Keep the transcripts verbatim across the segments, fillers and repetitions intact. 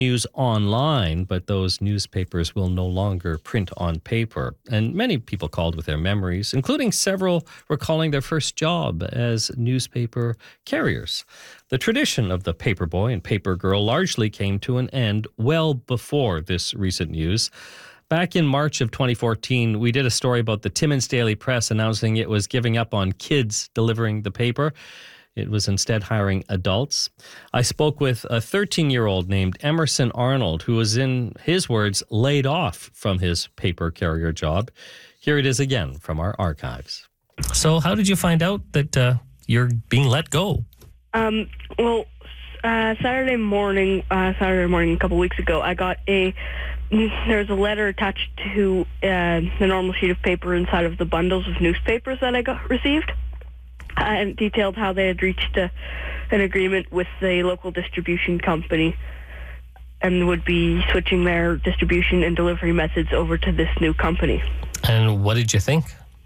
news online, but those newspapers will no longer print on paper. And many people called with their memories, including several recalling their first job as newspaper carriers. The tradition of the paper boy and paper girl largely came to an end well before this recent news. Back in March of twenty fourteen, we did a story about the Timmins Daily Press announcing it was giving up on kids delivering the paper. It was instead hiring adults. I spoke with a thirteen-year-old named Emerson Arnold, who was, in his words, laid off from his paper carrier job. Here it is again from our archives. So how did you find out that uh, you're being let go? Um, well, uh, Saturday morning, uh, Saturday morning a couple weeks ago, I got a, there was a letter attached to uh, the normal sheet of paper inside of the bundles of newspapers that I got received. Uh, and detailed how they had reached a, an agreement with the local distribution company and would be switching their distribution and delivery methods over to this new company. And what did you think?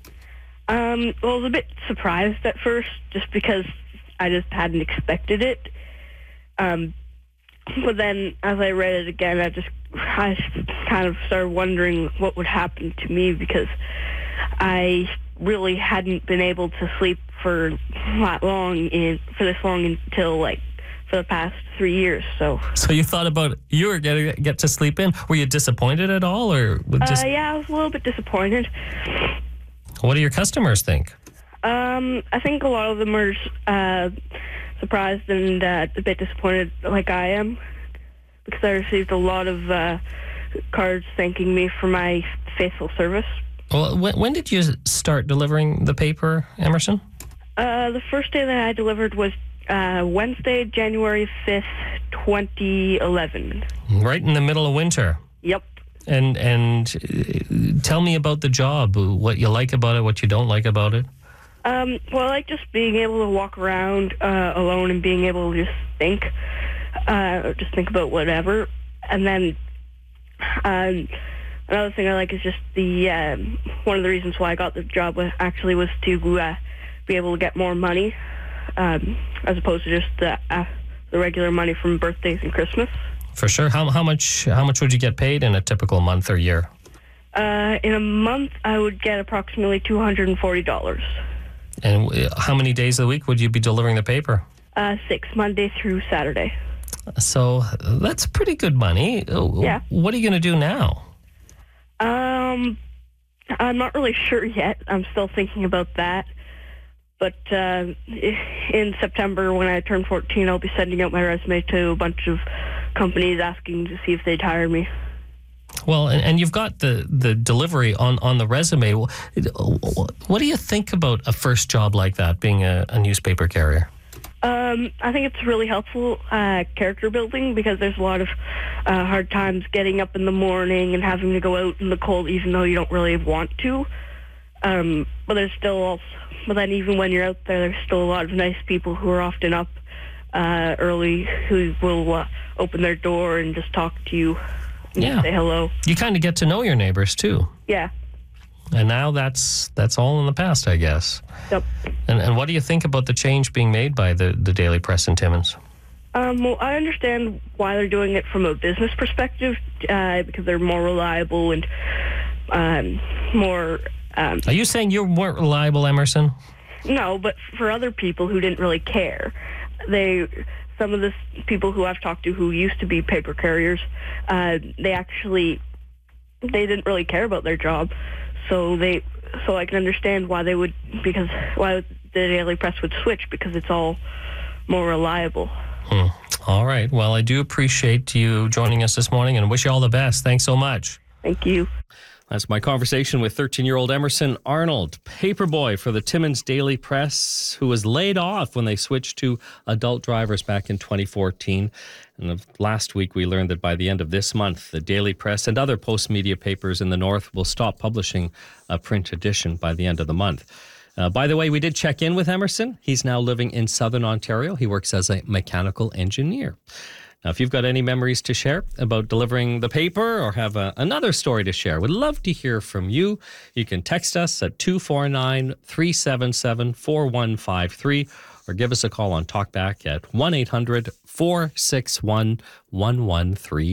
Um, well, I was a bit surprised at first, just because I just hadn't expected it. Um, but then, as I read it again, I just I kind of started wondering what would happen to me, because I really hadn't been able to sleep for that long in for this long until like for the past three years. So, so you thought about you were gonna get to sleep in. Were you disappointed at all, or just? Uh, yeah, I was a little bit disappointed. What do your customers think? Um, I think a lot of them are uh, surprised and uh, a bit disappointed, like I am, because I received a lot of uh, cards thanking me for my faithful service. Well, when, when did you start delivering the paper, Emerson? Uh, the first day that I delivered was uh, Wednesday, January fifth, twenty eleven. Right in the middle of winter. Yep. And and uh, tell me about the job, what you like about it, what you don't like about it. Um, well, I like just being able to walk around uh, alone and being able to just think, uh, or just think about whatever. And then um, another thing I like is just the um, one of the reasons why I got the job was actually was to uh, be able to get more money, um, as opposed to just the uh, the regular money from birthdays and Christmas. For sure. How how much how much would you get paid in a typical month or year? Uh, in a month, I would get approximately two hundred and forty dollars. And how many days of the week would you be delivering the paper? Uh, six, Monday through Saturday. So that's pretty good money. Yeah. What are you going to do now? Um, I'm not really sure yet. I'm still thinking about that. But uh, in September, when I turn fourteen, I'll be sending out my resume to a bunch of companies asking to see if they'd hire me. Well, and, and you've got the, the delivery on, on the resume. What do you think about a first job like that, being a, a newspaper carrier? Um, I think it's really helpful uh, character building, because there's a lot of uh, hard times getting up in the morning and having to go out in the cold, even though you don't really want to. Um, but there's still also, but then even when you're out there, there's still a lot of nice people who are often up uh, early, who will uh, open their door and just talk to you. Yeah. Say hello. You kind of get to know your neighbors too. Yeah. And now that's that's all in the past, I guess. Yep. And and what do you think about the change being made by the, the Daily Press in Timmins? Um, well, I understand why they're doing it from a business perspective, uh, because they're more reliable and um, more... Um, Are you saying you weren't reliable, Emerson? No, but for other people who didn't really care, they... Some of the people who I've talked to who used to be paper carriers, uh, they actually, they didn't really care about their job. So they, so I can understand why they would, because why the Daily Press would switch, because it's all more reliable. Hmm. All right. Well, I do appreciate you joining us this morning and wish you all the best. Thanks so much. Thank you. That's my conversation with thirteen-year-old Emerson Arnold, paperboy for the Timmins Daily Press, who was laid off when they switched to adult drivers back in twenty fourteen. And last week, we learned that by the end of this month, the Daily Press and other post-media papers in the North will stop publishing a print edition by the end of the month. Uh, by the way, we did check in with Emerson. He's now living in Southern Ontario. He works as a mechanical engineer. Now, if you've got any memories to share about delivering the paper or have a, another story to share, we'd love to hear from you. You can text us at two four nine, three seven seven, four one five three or give us a call on Talkback at one eight hundred, four six one, one one three.